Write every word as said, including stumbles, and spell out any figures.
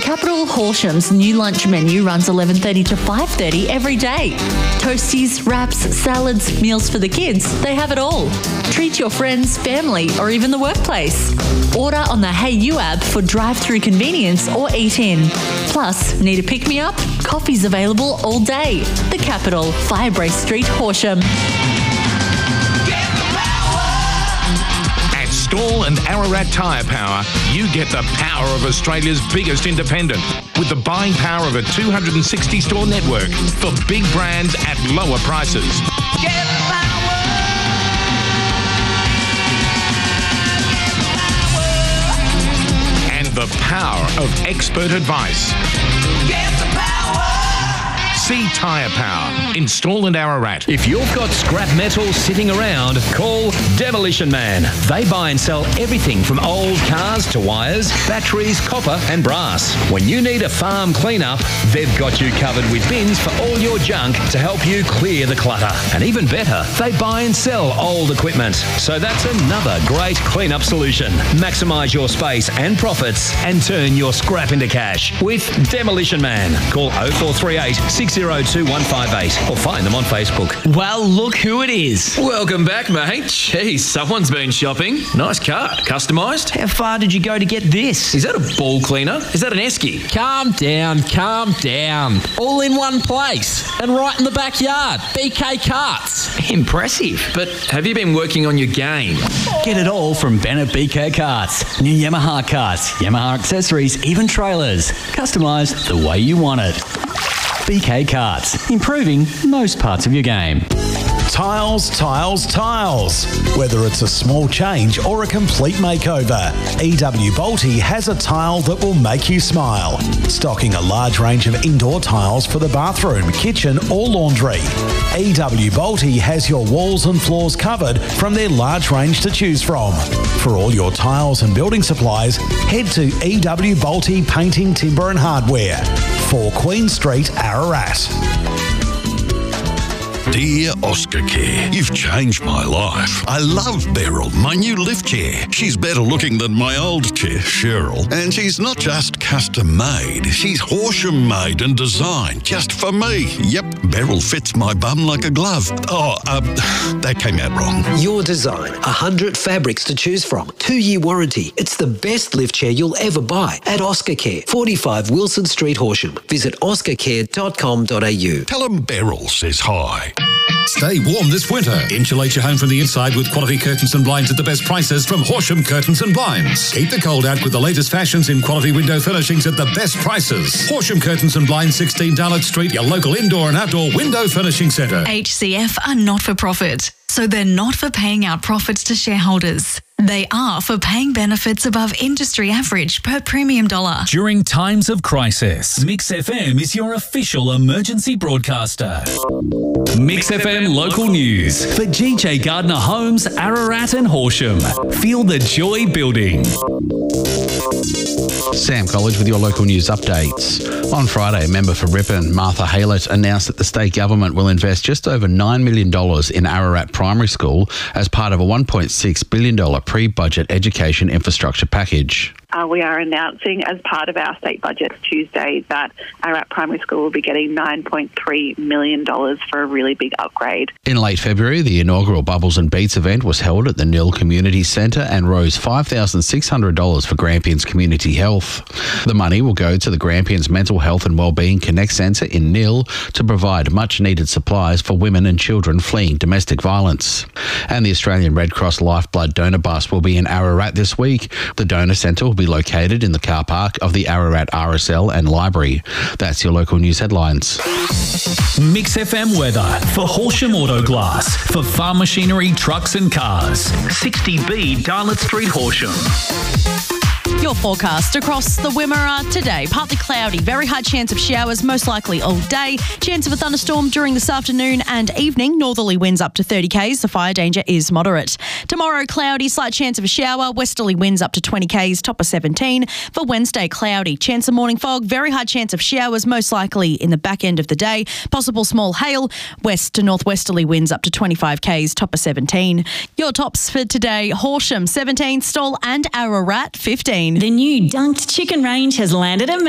Capital Horsham's new lunch menu runs eleven thirty to five thirty every day. Toasties, wraps, salads, meals for the kids, they have it all. Treat your friends, family, or even the workplace. Order on the Hey You app for drive-through convenience or eat in. Plus, need a pick-me-up? Coffee's available all day. The Capital, Firebrace Street, Horsham. Stall and Ararat Tyre Power, you get the power of Australia's biggest independent with the buying power of a two hundred sixty store network for big brands at lower prices. Get power! Get power! And the power of expert advice. Get the power! See Tyre Power. Install and Ararat. If you've got scrap metal sitting around, call Demolition Man. They buy and sell everything from old cars to wires, batteries, copper and brass. When you need a farm clean-up, they've got you covered with bins for all your junk to help you clear the clutter. And even better, they buy and sell old equipment. So that's another great clean-up solution. Maximise your space and profits and turn your scrap into cash with Demolition Man. Call oh four three eight, six oh two one five eight or find them on Facebook. Well, look who it is. Welcome back, mate. Jeez, someone's been shopping. Nice car. Customised? How far did you go to get this? Is that a ball cleaner? Is that an esky? Calm down, calm down. All in one place and right in the backyard. B K Carts. Impressive. But have you been working on your game? Get it all from Bennett B K Carts. New Yamaha carts, Yamaha accessories, even trailers. Customised the way you want it. B K Carts, improving most parts of your game. Tiles, tiles, tiles. Whether it's a small change or a complete makeover, E W Bolte has a tile that will make you smile. Stocking a large range of indoor tiles for the bathroom, kitchen or laundry. E W Bolte has your walls and floors covered from their large range to choose from. For all your tiles and building supplies, head to E W Bolte Painting, Timber and Hardware, four Queen Street, Ararat. Dear Oscar Care, you've changed my life. I love Beryl, my new lift chair. She's better looking than my old chair, Cheryl. And she's not just custom made, she's Horsham made and designed just for me. Yep, Beryl fits my bum like a glove. Oh, um, that came out wrong. Your design, one hundred fabrics to choose from, two-year warranty. It's the best lift chair you'll ever buy at Oscar Care, forty-five Wilson Street, Horsham. Visit oscar care dot com dot a u. Tell them Beryl says hi. Stay warm this winter. Insulate your home from the inside with quality curtains and blinds at the best prices from Horsham Curtains and Blinds. Keep the cold out with the latest fashions in quality window furnishings at the best prices. Horsham Curtains and Blinds, sixteen Darlot Street, your local indoor and outdoor window furnishing centre. H C F are not for profit, so they're not for paying out profits to shareholders. They are for paying benefits above industry average per premium dollar. During times of crisis, Mix F M is your official emergency broadcaster. Mix F M local news for G J Gardner Homes, Ararat and Horsham. Feel the joy building. Sam College with your local news updates. On Friday, a member for Ripon, Martha Haylett, announced that the state government will invest just over nine million dollars in Ararat Primary School as part of a one point six billion dollars pre-budget education infrastructure package. Uh, we are announcing as part of our state budget Tuesday that Ararat Primary School will be getting nine point three million dollars for a really big upgrade. In late February, the inaugural Bubbles and Beats event was held at the Nil Community Centre and rose five thousand six hundred dollars for Grampians Community Health. The money will go to the Grampians Mental Health and Wellbeing Connect Centre in Nil to provide much-needed supplies for women and children fleeing domestic violence. And the Australian Red Cross Lifeblood Donor Bus will be in Ararat this week. The donor centre will be located in the car park of the Ararat R S L and Library. That's your local news headlines. Mix F M weather for Horsham Auto Glass for farm machinery, trucks and cars. sixty B Darlot Street, Horsham. Your forecast across the Wimmera today. Partly cloudy, very high chance of showers, most likely all day. Chance of a thunderstorm during this afternoon and evening. Northerly winds up to thirty kays. The fire danger is moderate. Tomorrow, cloudy, slight chance of a shower. Westerly winds up to twenty kays, top of seventeen. For Wednesday, cloudy, chance of morning fog. Very high chance of showers, most likely in the back end of the day. Possible small hail. West to northwesterly winds up to twenty-five kays, top of seventeen. Your tops for today, Horsham seventeen, Stawell and Ararat fifteen. The new Dunked Chicken range has landed at